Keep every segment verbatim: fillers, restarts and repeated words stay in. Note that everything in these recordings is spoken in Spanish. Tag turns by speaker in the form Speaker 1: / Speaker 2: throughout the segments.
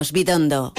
Speaker 1: Bidondo.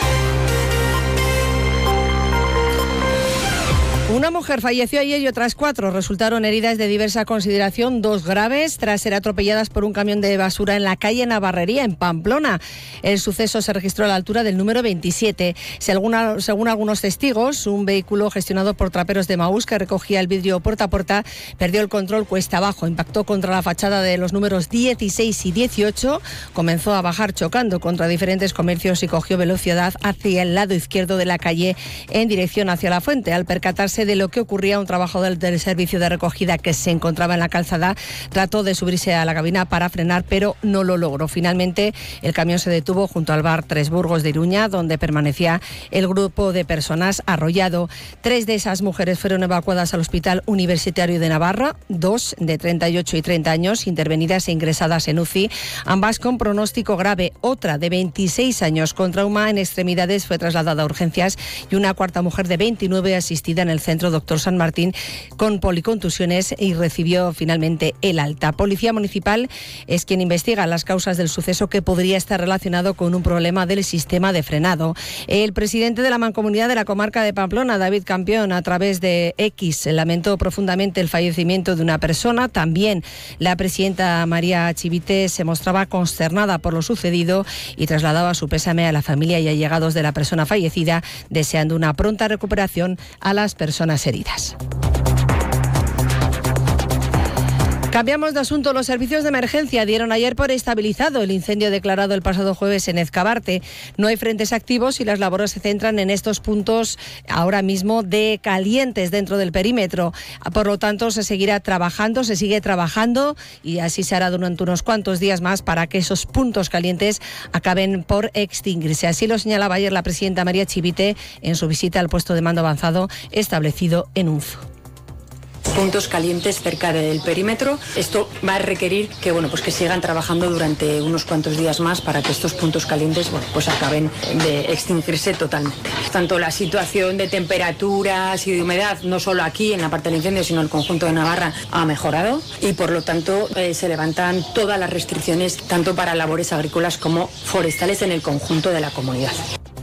Speaker 2: Una mujer falleció ayer y otras cuatro resultaron heridas de diversa consideración, dos graves, tras ser atropelladas por un camión de basura en la calle Navarrería, en Pamplona. El suceso se registró a la altura del número veintisiete. Según, según algunos testigos, un vehículo gestionado por traperos de Maús que recogía el vidrio puerta a puerta perdió el control cuesta abajo, impactó contra la fachada de los números dieciséis y dieciocho, comenzó a bajar chocando contra diferentes comercios y cogió velocidad hacia el lado izquierdo de la calle en dirección hacia la fuente. Al percatarse de lo que ocurría, un trabajador del servicio de recogida que se encontraba en la calzada trató de subirse a la cabina para frenar, pero no lo logró. Finalmente, el camión se detuvo junto al bar Tres Burgos de Iruña, donde permanecía el grupo de personas arrollado. Tres de esas mujeres fueron evacuadas al Hospital Universitario de Navarra, dos de treinta y ocho y treinta años, intervenidas e ingresadas en U C I, ambas con pronóstico grave. Otra de veintiséis años con trauma en extremidades fue trasladada a urgencias y una cuarta mujer de veintinueve asistida en el centro Doctor San Martín con policontusiones y recibió finalmente el alta. Policía Municipal es quien investiga las causas del suceso, que podría estar relacionado con un problema del sistema de frenado. El presidente de la Mancomunidad de la comarca de Pamplona, David Campión, a través de X, lamentó profundamente el fallecimiento de una persona. También la presidenta María Chivite se mostraba consternada por lo sucedido y trasladaba su pésame a la familia y allegados de la persona fallecida, deseando una pronta recuperación a las personas heridas. Cambiamos de asunto. Los servicios de emergencia dieron ayer por estabilizado el incendio declarado el pasado jueves en Ezcabarte. No hay frentes activos y las labores se centran en estos puntos ahora mismo de calientes dentro del perímetro. Por lo tanto, se seguirá trabajando, se sigue trabajando y así se hará durante unos cuantos días más para que esos puntos calientes acaben por extinguirse. Así lo señalaba ayer la presidenta María Chivite en su visita al puesto de mando avanzado establecido en Unzu.
Speaker 3: Puntos calientes cerca del perímetro. Esto va a requerir que bueno pues que sigan trabajando durante unos cuantos días más para que estos puntos calientes bueno pues acaben de extinguirse totalmente. Tanto la situación de temperaturas y de humedad, no solo aquí en la parte del incendio, sino en el conjunto de Navarra, ha mejorado y por lo tanto eh, se levantan todas las restricciones tanto para labores agrícolas como forestales en el conjunto de la comunidad.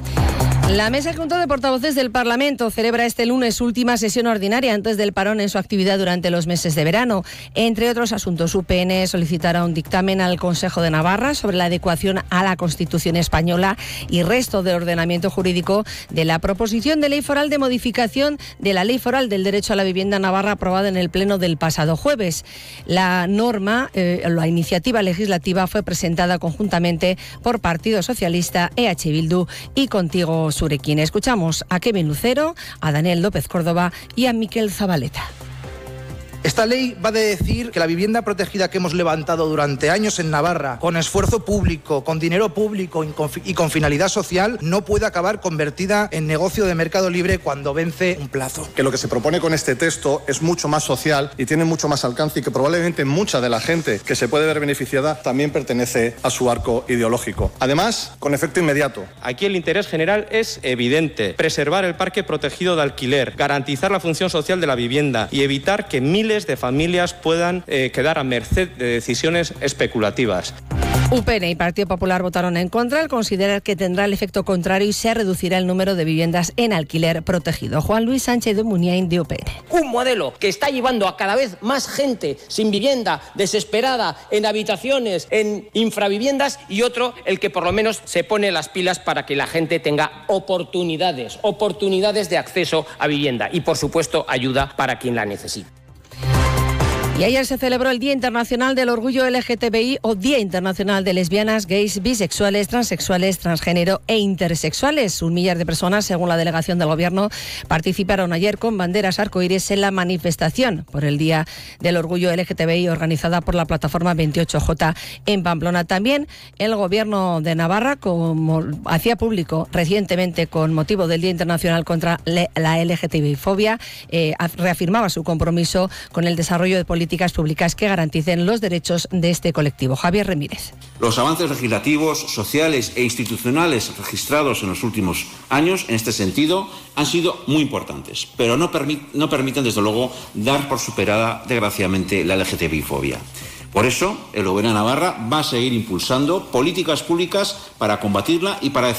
Speaker 2: La Mesa Junta de Portavoces del Parlamento celebra este lunes su última sesión ordinaria antes del parón en su actividad durante los meses de verano. Entre otros asuntos, U P N solicitará un dictamen al Consejo de Navarra sobre la adecuación a la Constitución española y resto del ordenamiento jurídico de la proposición de ley foral de modificación de la Ley Foral del Derecho a la Vivienda Navarra aprobada en el Pleno del pasado jueves. La norma, eh, la iniciativa legislativa fue presentada conjuntamente por Partido Socialista, E H Bildu y Contigo Surekin. Escuchamos a Kevin Lucero, a Daniel López Córdoba y a Miquel Zabaleta.
Speaker 4: Esta ley va a decir que la vivienda protegida que hemos levantado durante años en Navarra, con esfuerzo público, con dinero público y con finalidad social, no puede acabar convertida en negocio de mercado libre cuando vence un plazo.
Speaker 5: Que lo que se propone con este texto es mucho más social y tiene mucho más alcance y que probablemente mucha de la gente que se puede ver beneficiada también pertenece a su arco ideológico. Además, con efecto inmediato.
Speaker 6: Aquí el interés general es evidente: preservar el parque protegido de alquiler, garantizar la función social de la vivienda y evitar que miles de familias puedan eh, quedar a merced de decisiones especulativas.
Speaker 2: U P N y Partido Popular votaron en contra al considerar que tendrá el efecto contrario y se reducirá el número de viviendas en alquiler protegido. Juan Luis Sánchez de Muniain, de U P N.
Speaker 7: Un modelo que está llevando a cada vez más gente sin vivienda, desesperada, en habitaciones, en infraviviendas, y otro, el que por lo menos se pone las pilas para que la gente tenga oportunidades, oportunidades de acceso a vivienda y, por supuesto, ayuda para quien la necesite.
Speaker 2: Y ayer se celebró el Día Internacional del Orgullo L G T B I o Día Internacional de Lesbianas, Gays, Bisexuales, Transexuales, Transgénero e Intersexuales. Un millar de personas, según la delegación del Gobierno, participaron ayer con banderas arcoíris en la manifestación por el Día del Orgullo L G T B I organizada por la plataforma veintiocho J en Pamplona. También el Gobierno de Navarra, como hacía público recientemente con motivo del Día Internacional contra la L G T B I fobia, eh, reafirmaba su compromiso con el desarrollo de políticas públicas que garanticen los derechos de este colectivo. Javier Remírez.
Speaker 8: Los avances legislativos, sociales e institucionales registrados en los últimos años en este sentido han sido muy importantes, pero no, permit, no permiten, desde luego, dar por superada, desgraciadamente, la L G T B I fobia. Por eso, el Gobierno de Navarra va a seguir impulsando políticas públicas para combatirla y para